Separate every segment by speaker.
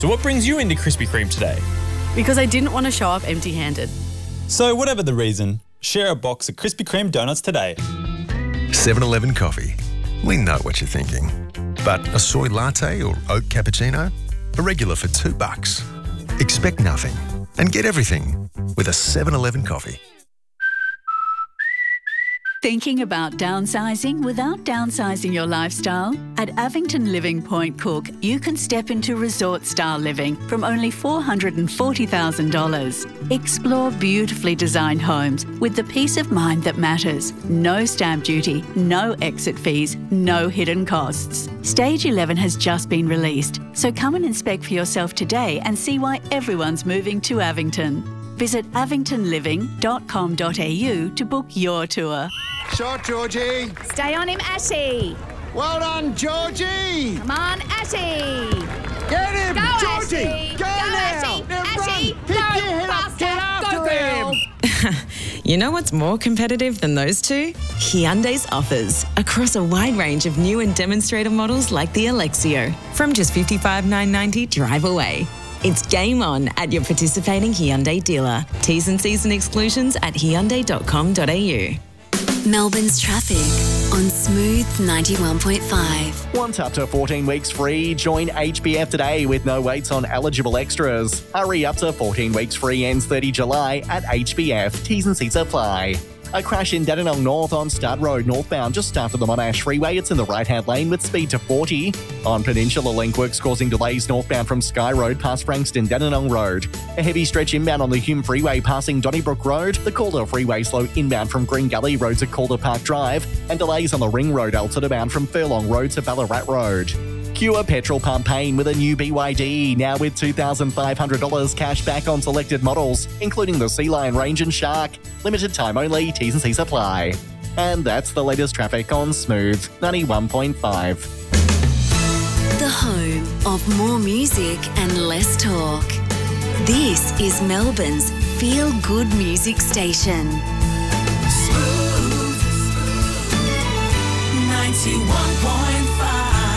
Speaker 1: So what brings you into Krispy Kreme today?
Speaker 2: Because I didn't want to show up empty-handed.
Speaker 1: So whatever the reason, share a box of Krispy Kreme donuts today.
Speaker 3: 7-Eleven coffee. We know what you're thinking. But a soy latte or oat cappuccino? A regular for $2. Expect nothing and get everything with a 7-Eleven coffee.
Speaker 4: Thinking about downsizing without downsizing your lifestyle? At Avington Living Point Cook, you can step into resort-style living from only $440,000. Explore beautifully designed homes with the peace of mind that matters. No stamp duty, no exit fees, no hidden costs. Stage 11 has just been released, so come and inspect for yourself today and see why everyone's moving to Avington. Visit avingtonliving.com.au to book your tour.
Speaker 5: Shot, Georgie.
Speaker 6: Stay on him, Ashy.
Speaker 5: Well done, Georgie.
Speaker 6: Come on, Ashy.
Speaker 5: Get him,
Speaker 6: Go,
Speaker 5: Georgie.
Speaker 6: Ashy.
Speaker 5: Go now.
Speaker 6: Ashy.
Speaker 5: Now
Speaker 6: Ashy.
Speaker 5: run.
Speaker 6: Go,
Speaker 5: Pick your head up.
Speaker 6: faster.
Speaker 5: Get after
Speaker 6: Go,
Speaker 5: him.
Speaker 6: girl.
Speaker 7: You know what's more competitive than those two? Hyundai's offers across a wide range of new and demonstrator models like the Alexio. From just $55,990 drive away. It's game on at your participating Hyundai dealer. T's and C's and exclusions at hyundai.com.au.
Speaker 8: Melbourne's traffic on Smooth 91.5.
Speaker 9: Want up to 14 weeks free? Join HBF today with no waits on eligible extras. Hurry, up to 14 weeks free ends 30 July at HBF. T's and C's apply. A crash in Dandenong North on Stud Road northbound just after the Monash Freeway. It's in the right-hand lane with speed to 40. On Peninsula Link, works causing delays northbound from Sky Road past Frankston Dandenong Road. A heavy stretch inbound on the Hume Freeway passing Donnybrook Road. The Calder Freeway slow inbound from Green Gully Road to Calder Park Drive. And delays on the Ring Road Alton bound from Furlong Road to Ballarat Road. Cure Petrol Pump Pain with a new BYD, now with $2,500 cash back on selected models, including the Sea Lion Range and Shark. Limited time only, T's and C's apply. And that's the latest traffic on Smooth 91.5.
Speaker 8: The home of more music and less talk. This is Melbourne's feel-good music station.
Speaker 10: Smooth 91.5.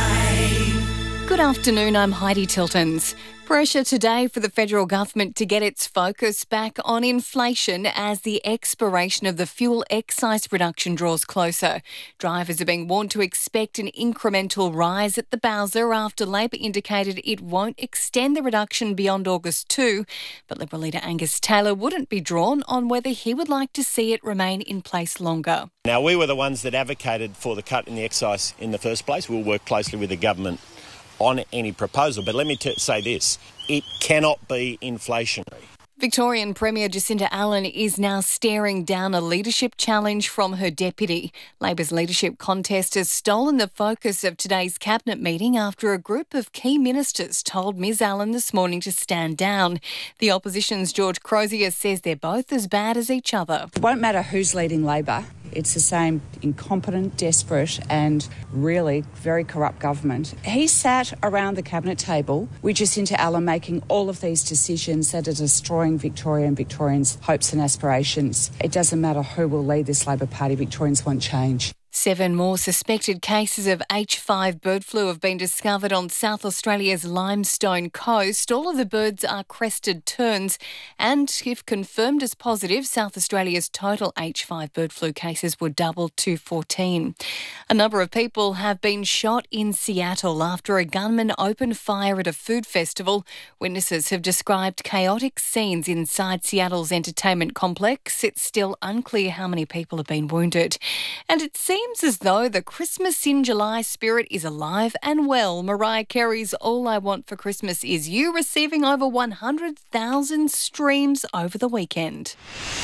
Speaker 11: Good afternoon, I'm Heidi Tiltons. Pressure today for the federal government to get its focus back on inflation as the expiration of the fuel excise reduction draws closer. Drivers are being warned to expect an incremental rise at the Bowser after Labor indicated it won't extend the reduction beyond August 2. But Liberal leader Angus Taylor wouldn't be drawn on whether he would like to see it remain in place longer.
Speaker 12: Now, we were the ones that advocated for the cut in the excise in the first place. We'll work closely with the government on any proposal. But let me say this, it cannot be inflationary.
Speaker 11: Victorian Premier Jacinta Allen is now staring down a leadership challenge from her deputy. Labor's leadership contest has stolen the focus of today's cabinet meeting after a group of key ministers told Ms Allen this morning to stand down. The opposition's George Crozier says they're both as bad as each other.
Speaker 13: It won't matter who's leading Labor. It's the same incompetent, desperate and really very corrupt government. He sat around the cabinet table with Jacinta Allen making all of these decisions that are destroying Victoria and Victorians' hopes and aspirations. It doesn't matter who will lead this Labor Party, Victorians want change.
Speaker 11: 7 more suspected cases of H5 bird flu have been discovered on South Australia's Limestone Coast. All of the birds are crested terns and, if confirmed as positive, South Australia's total H5 bird flu cases were doubled to 14. A number of people have been shot in Seattle after a gunman opened fire at a food festival. Witnesses have described chaotic scenes inside Seattle's entertainment complex. It's still unclear how many people have been wounded. And it seems as though the Christmas in July spirit is alive and well. Mariah Carey's All I Want for Christmas Is You receiving over 100,000 streams over the weekend.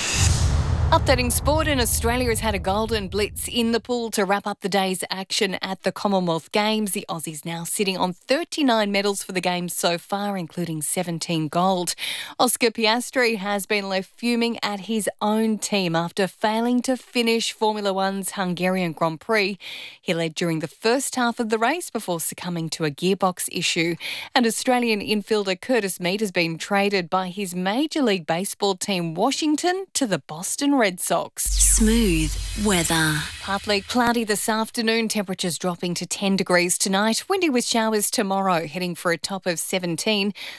Speaker 11: Updating sport, and Australia has had a golden blitz in the pool to wrap up the day's action at the Commonwealth Games. The Aussies now sitting on 39 medals for the Games so far, including 17 gold. Oscar Piastri has been left fuming at his own team after failing to finish Formula One's Hungarian Grand Prix. He led during the first half of the race before succumbing to a gearbox issue. And Australian infielder Curtis Mead has been traded by his Major League Baseball team Washington to the Boston Red Sox.
Speaker 8: Smooth weather.
Speaker 11: Partly cloudy this afternoon, temperatures dropping to 10 degrees tonight. Windy with showers tomorrow, heading for a top of 17.